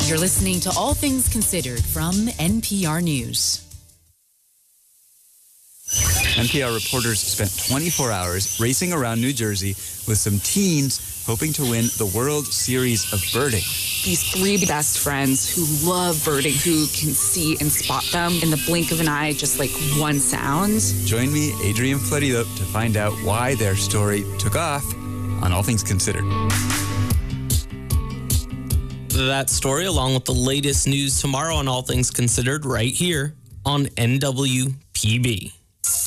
You're listening to All Things Considered from NPR News. NPR reporters spent 24 hours racing around New Jersey with some teens hoping to win the World Series of Birding. These three best friends who love birding, who can see and spot them in the blink of an eye, just like one sound. Join me, Adrian Florido, to find out why their story took off on All Things Considered. That story, along with the latest news tomorrow on All Things Considered, right here on NWPB.